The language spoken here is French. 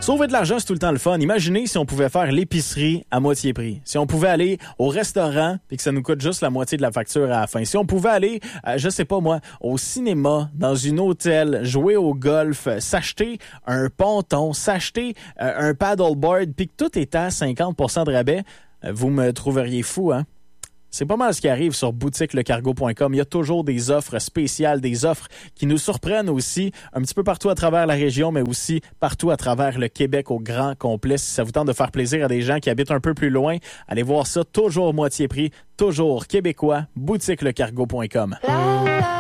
Sauver de l'argent, c'est tout le temps le fun. Imaginez si on pouvait faire l'épicerie à moitié prix. Si on pouvait aller au restaurant et que ça nous coûte juste la moitié de la facture à la fin. Si on pouvait aller, je sais pas moi, au cinéma, dans une hôtel, jouer au golf, s'acheter un ponton, s'acheter un paddleboard, puis que tout était à 50% de rabais, vous me trouveriez fou, hein? C'est pas mal ce qui arrive sur boutiquelecargo.com. Il y a toujours des offres spéciales, des offres qui nous surprennent aussi un petit peu partout à travers la région, mais aussi partout à travers le Québec au grand complet. Si ça vous tente de faire plaisir à des gens qui habitent un peu plus loin, allez voir ça, toujours moitié prix, toujours québécois, boutiquelecargo.com.